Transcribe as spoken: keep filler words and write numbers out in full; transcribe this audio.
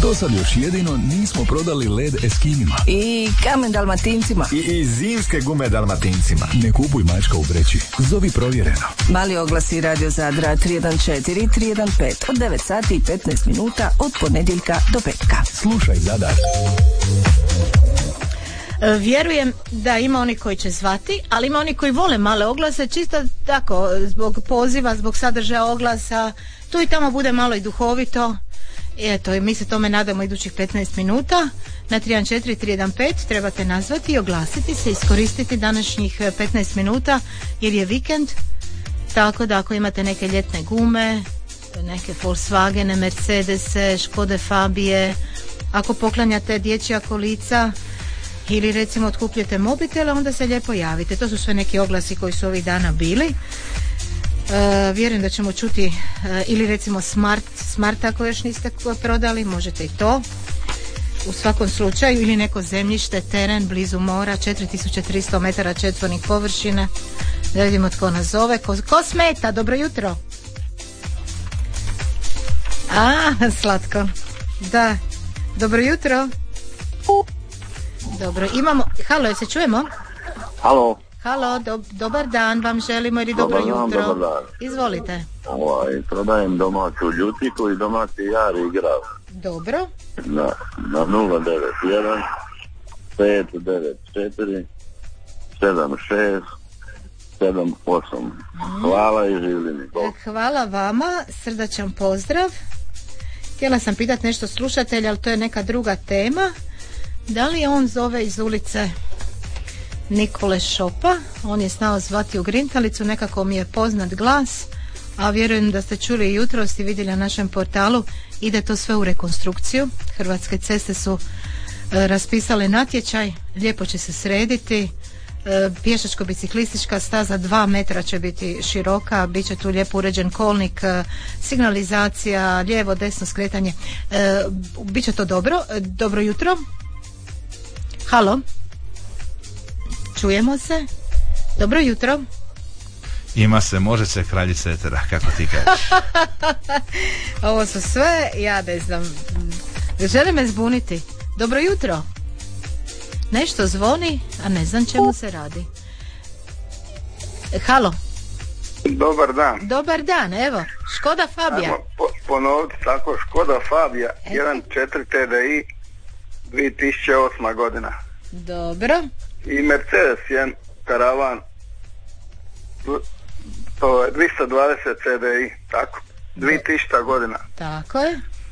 Do sad još jedino nismo prodali led Eskimima. I kamen Dalmatincima. I, i zimske gume Dalmatincima. Ne kupuj mačka u vreći. Zovi provjereno. Mali oglasi Radio Zadra tri jedan četiri tri jedan pet od devet sati i petnaest minuta od ponedjeljka do petka. Slušaj Zadar. Vjerujem da ima oni koji će zvati, ali ima oni koji vole male oglase, čisto tako, zbog poziva, zbog sadržaja oglasa, tu i tamo bude malo i duhovito. Eto, mi se tome nadamo idućih petnaest minuta. Na tri jedan četiri tri jedan pet trebate nazvati i oglasiti se, iskoristiti današnjih petnaest minuta jer je vikend, tako da ako imate neke ljetne gume, neke Volkswagene, Mercedese, Škode Fabije, ako poklanjate dječja kolica ili recimo otkupljete mobitele, onda se lijepo javite. To su sve neki oglasi koji su ovih dana bili. E, vjerujem da ćemo čuti e, ili recimo smart, smart ako još niste prodali, možete i to u svakom slučaju, ili neko zemljište, teren blizu mora, četiri tisuće tristo metara četvornih površine. Da vidimo tko nas zove. Ko, ko smeta? Dobro jutro. A, slatko. Da. Dobro jutro. Dobro, imamo... Halo, se čujemo? Halo. Halo, do, dobar dan vam želimo ili dobro dobar jutro. Dan, dobar dan. Izvolite. Ovaj, prodajem domaću ljutiku i domaći jari i grav. Dobro. Na, na nula devet jedan pet devet četiri sedam šest sedam osam. Hvala i življeni. Hvala vama, srdačan pozdrav. Htjela sam pitati nešto slušatelja, ali to je neka druga tema. Da li on zove iz ulice Nikole Šopa? On je znao zvati u Grintalicu, nekako mi je poznat glas, a vjerujem da ste čuli jutros i vidjeli na našem portalu, ide to sve u rekonstrukciju. Hrvatske ceste su e, raspisale natječaj, lijepo će se srediti, e, pješačko-biciklistička staza dva metra će biti široka, bit će tu lijepo uređen kolnik, e, signalizacija, lijevo, desno skretanje, e, bit će to dobro. E, dobro jutro. Halo, čujemo se. Dobro jutro. Ima se, može se, kraljica etera, kako ti kažeš. Ovo su sve, ja ne znam, žele me zbuniti. Dobro jutro. Nešto zvoni, a ne znam čemu se radi. Halo. Dobar dan. Dobar dan, evo, Škoda Fabija. Ajmo po, ponoviti tako, Škoda Fabija, jedan četiri T D I, dvije tisuće osma godina. Dobro. I Mercedes, jedan karavan, to je dvjesto dvadeset C D I, tako, dvije tisuće godina. Tako je.